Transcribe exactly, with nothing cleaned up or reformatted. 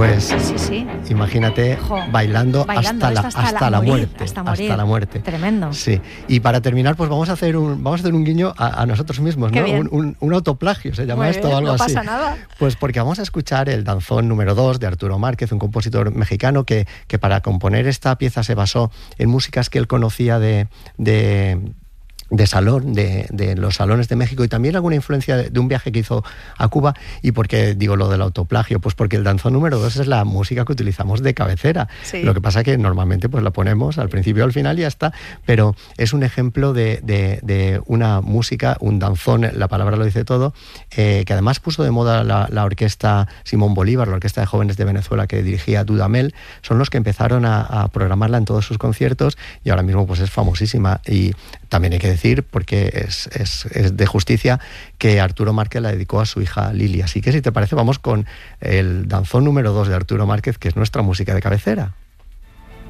Pues sí, sí. imagínate Jo, bailando, bailando hasta, la, hasta, hasta, la, la, morir, muerte, hasta, morir. hasta la muerte. Tremendo. Sí. Y para terminar, pues vamos a hacer un, vamos a hacer un guiño a, a nosotros mismos, Qué ¿no? bien. Un, un, un autoplagio, se llama Muy esto, bien, algo no así. No pasa nada. Pues porque vamos a escuchar el danzón número dos de Arturo Márquez, un compositor mexicano que, que para componer esta pieza se basó en músicas que él conocía de... de de salón, de, de los salones de México, y también alguna influencia de, de un viaje que hizo a Cuba. ¿Y por qué digo lo del autoplagio? Pues porque el danzón número dos es la música que utilizamos de cabecera. Sí. Lo que pasa que normalmente pues la ponemos al principio o al final y ya está, pero es un ejemplo de, de, de una música, un danzón, la palabra lo dice todo, eh, que además puso de moda la, la orquesta Simón Bolívar, la orquesta de jóvenes de Venezuela que dirigía Dudamel. Son los que empezaron a, a programarla en todos sus conciertos y ahora mismo pues es famosísima. Y también hay que decir, porque es, es, es de justicia, que Arturo Márquez la dedicó a su hija Lili. Así que si te parece, vamos con el danzón número dos de Arturo Márquez, que es nuestra música de cabecera.